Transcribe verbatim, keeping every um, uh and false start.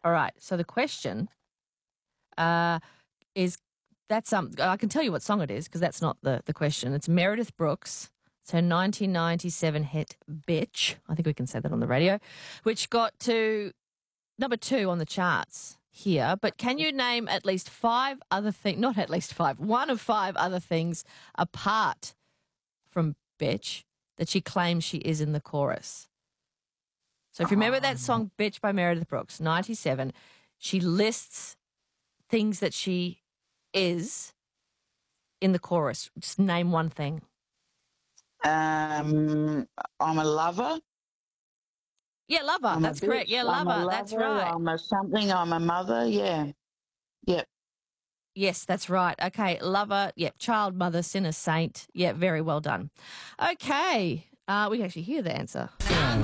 All right. So the question uh, is that's um I can tell you what song it is because that's not the the question. It's Meredith Brooks. It's her nineteen ninety-seven hit "Bitch." I think we can say that on the radio, which got to number two on the charts here. But can you name at least five other things? Not at least five. One of five other things apart from "Bitch" that she claims she is in the chorus. So if you remember that song "Bitch" by Meredith Brooks, ninety-seven, she lists things that she is in the chorus. Just name one thing. Um, I'm a lover. Yeah, lover. I'm That's a correct. bitch, Yeah, I'm lover. a That's lover, right. I'm a something. I'm a mother. Yeah. Yep. Yes, that's right. Okay, lover. Yep, child, mother, sinner, saint. Yeah, very well done. Okay, uh, we can actually hear the answer.